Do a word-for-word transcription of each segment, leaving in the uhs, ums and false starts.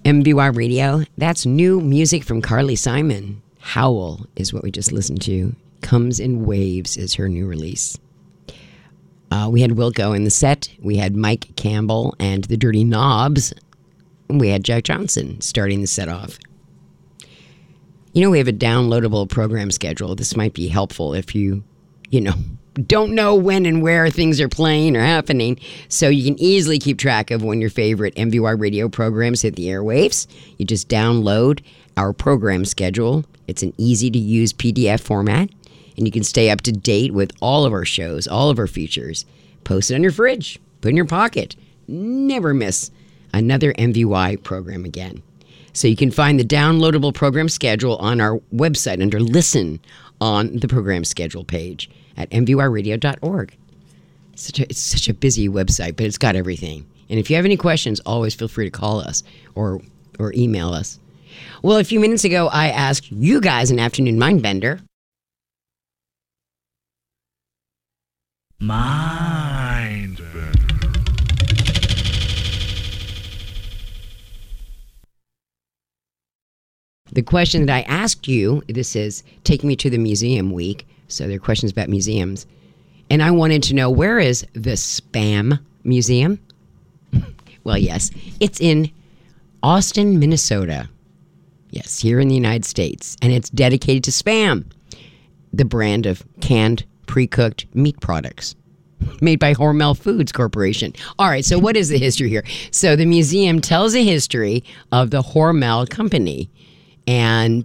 M V Y Radio, that's new music from Carly Simon. Howl is what we just listened to. Comes in Waves is her new release. Uh, we had Wilco in the set. We had Mike Campbell and the Dirty Knobs. And we had Jack Johnson starting the set off. You know, we have a downloadable program schedule. This might be helpful if you, you know, don't know when and where things are playing or happening. So you can easily keep track of when your favorite M V Y radio programs hit the airwaves. You just download our program schedule. It's an easy-to-use P D F format. And you can stay up to date with all of our shows, all of our features. Post it on your fridge. Put it in your pocket. Never miss another M V Y program again. So you can find the downloadable program schedule on our website under Listen on the program schedule page at m v y radio dot org. It's such a, it's such a busy website, but it's got everything. And if you have any questions, always feel free to call us or or email us. Well, a few minutes ago, I asked you guys an afternoon mind bender. Mind bender. The question that I asked you, this is Take Me to the Museum Week. So there are questions about museums. And I wanted to know, where is the Spam Museum? Well, yes, it's in Austin, Minnesota. Yes, here in the United States. And it's dedicated to Spam, the brand of canned, pre-cooked meat products made by Hormel Foods Corporation. All right, so what is the history here? So the museum tells a history of the Hormel company and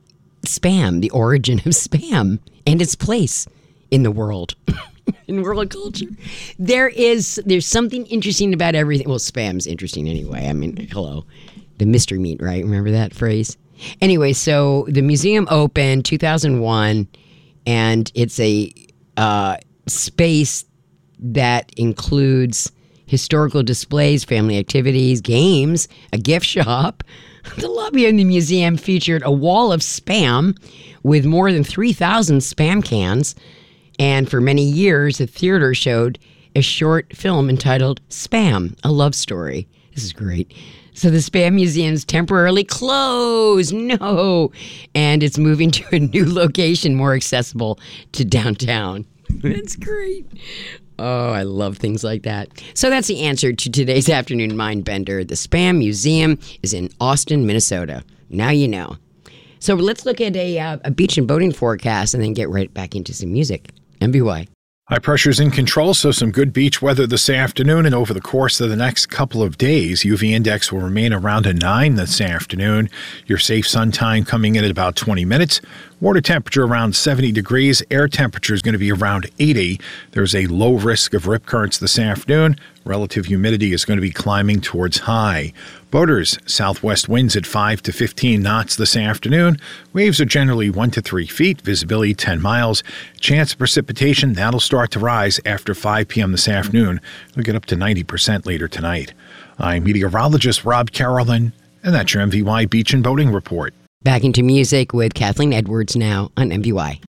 Spam, the origin of Spam, and its place in the world, in world culture. There is, there's something interesting about everything. Well, Spam's interesting anyway. I mean, hello. The mystery meat, right? Remember that phrase? Anyway, so the museum opened two thousand one, and it's a uh, space that includes historical displays, family activities, games, a gift shop. The lobby of the museum featured a wall of Spam with more than three thousand Spam cans. And for many years, the theater showed a short film entitled Spam, a Love Story. This is great. So the Spam Museum's temporarily closed. No. And it's moving to a new location more accessible to downtown. That's great. Oh, I love things like that. So that's the answer to today's afternoon mind bender. The Spam Museum is in Austin, Minnesota. Now you know. So let's look at a, uh, a beach and boating forecast and then get right back into some music. M V Y. High pressure's in control, so some good beach weather this afternoon and over the course of the next couple of days. U V index will remain around a nine this afternoon. Your safe sun time coming in at about twenty minutes. Water temperature around seventy degrees. Air temperature is going to be around eighty. There's a low risk of rip currents this afternoon. Relative humidity is going to be climbing towards high. Boaters, southwest winds at five to fifteen knots this afternoon. Waves are generally one to three feet. Visibility ten miles. Chance of precipitation, that'll start to rise after five p.m. this afternoon. It'll get up to ninety percent later tonight. I'm meteorologist Rob Carolyn, and that's your M V Y Beach and Boating Report. Back into music with Kathleen Edwards now on M V Y.